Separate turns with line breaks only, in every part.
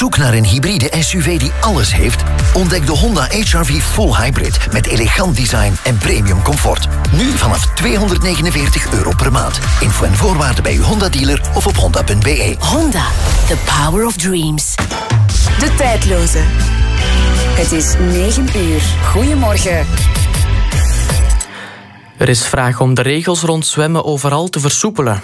zoek naar een hybride SUV die alles heeft? Ontdek de Honda HR-V Full Hybrid met elegant design en premium comfort. Nu vanaf €249 per maand. Info en voorwaarden bij uw Honda-dealer of op honda.be.
Honda, the power of dreams. De tijdloze. Het is 9 uur. Goedemorgen.
Er is vraag om de regels rond zwemmen overal te versoepelen.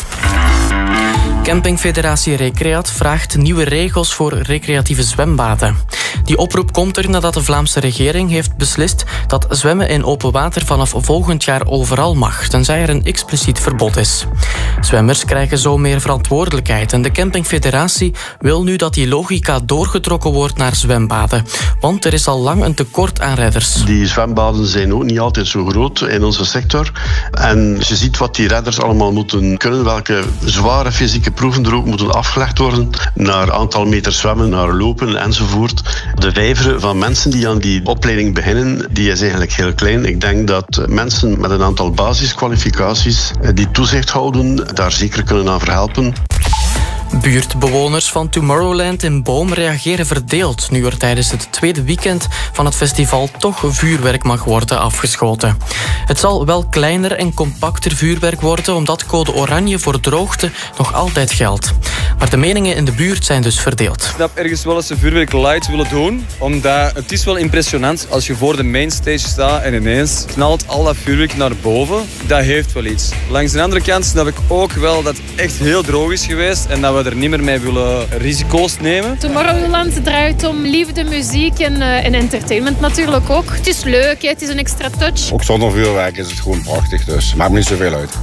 Campingfederatie Recreat vraagt nieuwe regels voor recreatieve zwembaden. Die oproep komt er nadat de Vlaamse regering heeft beslist dat zwemmen in open water vanaf volgend jaar overal mag, tenzij er een expliciet verbod is. Zwemmers krijgen zo meer verantwoordelijkheid en de Campingfederatie wil nu dat die logica doorgetrokken wordt naar zwembaden. Want er is al lang een tekort aan redders.
Die zwembaden zijn ook niet altijd zo groot in onze sector. En je ziet wat die redders allemaal moeten kunnen, welke zware fysieke proeven er ook moeten afgelegd worden, naar aantal meter zwemmen, naar lopen enzovoort. De vijver van mensen die aan die opleiding beginnen, die is eigenlijk heel klein. Ik denk dat mensen met een aantal basiskwalificaties die toezicht houden, daar zeker kunnen aan verhelpen.
Buurtbewoners van Tomorrowland in Boom reageren verdeeld nu er tijdens het tweede weekend van het festival toch vuurwerk mag worden afgeschoten. Het zal wel kleiner en compacter vuurwerk worden omdat code oranje voor droogte nog altijd geldt. Maar de meningen in de buurt zijn dus verdeeld.
Ik heb ergens wel eens een vuurwerk light willen doen, omdat het is wel impressionant als je voor de mainstage staat en ineens knalt al dat vuurwerk naar boven. Dat heeft wel iets. Langs de andere kant snap ik ook wel dat het echt heel droog is geweest en dat we er niet meer mee willen risico's nemen.
Tomorrowland draait om liefde, muziek en entertainment natuurlijk ook. Het is leuk, het is een extra touch.
Ook zonder vuurwerk is het gewoon prachtig, dus maakt me niet zoveel uit.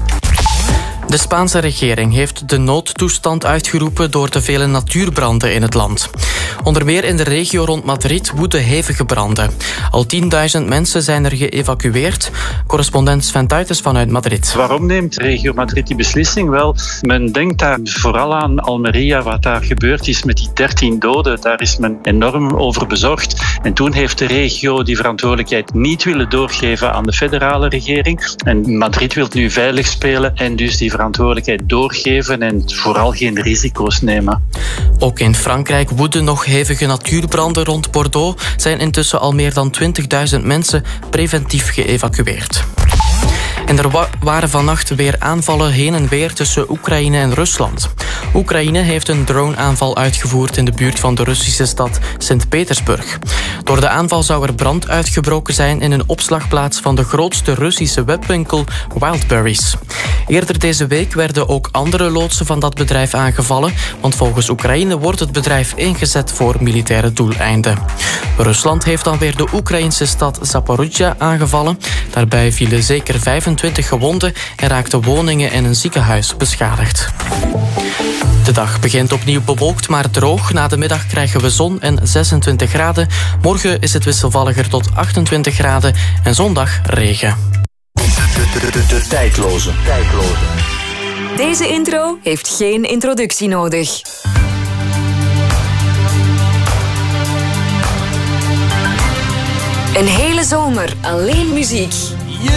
De Spaanse regering heeft de noodtoestand uitgeroepen door de vele natuurbranden in het land. Onder meer in de regio rond Madrid woeden hevige branden. Al 10.000 mensen zijn er geëvacueerd. Correspondent Sven Tuitens vanuit Madrid.
Waarom neemt regio Madrid die beslissing? Wel, men denkt daar vooral aan Almería, wat daar gebeurd is met die 13 doden. Daar is men enorm over bezorgd. En toen heeft de regio die verantwoordelijkheid niet willen doorgeven aan de federale regering. En Madrid wil nu veilig spelen en dus die verantwoordelijkheid doorgeven en vooral geen risico's nemen.
Ook in Frankrijk woeden nog hevige natuurbranden. Rond Bordeaux zijn intussen al meer dan 20.000 mensen preventief geëvacueerd. En er waren vannacht weer aanvallen heen en weer tussen Oekraïne en Rusland. Oekraïne heeft een droneaanval uitgevoerd in de buurt van de Russische stad Sint-Petersburg. Door de aanval zou er brand uitgebroken zijn in een opslagplaats van de grootste Russische webwinkel Wildberries. Eerder deze week werden ook andere loodsen van dat bedrijf aangevallen, want volgens Oekraïne wordt het bedrijf ingezet voor militaire doeleinden. Rusland heeft dan weer de Oekraïnse stad Zaporizhzhia aangevallen. Daarbij vielen zeker 25 gewonden en raakten woningen en een ziekenhuis beschadigd. De dag begint opnieuw bewolkt, maar droog. Na de middag krijgen we zon en 26 graden. Morgen is het wisselvalliger tot 28 graden en zondag regen.
De tijdloze.
Deze intro heeft geen introductie nodig. Een hele zomer alleen muziek.